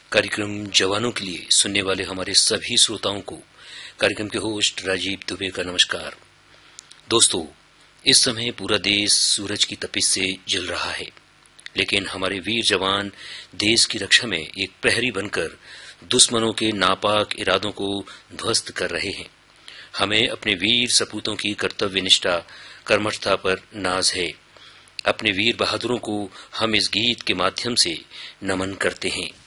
कार्यक्रम जवानों के लिए सुनने वाले हमारे सभी श्रोताओं को कार्यक्रम के होस्ट राजीव दुबे का नमस्कार। दोस्तों, इस समय पूरा देश सूरज की तपिश से जल रहा है, लेकिन हमारे वीर जवान देश की रक्षा में एक प्रहरी बनकर दुश्मनों के नापाक इरादों को ध्वस्त कर रहे हैं। हमें अपने वीर सपूतों की कर्तव्य निष्ठा, कर्मठता पर नाज है। अपने वीर बहादुरों को हम इस गीत के माध्यम से नमन करते हैं।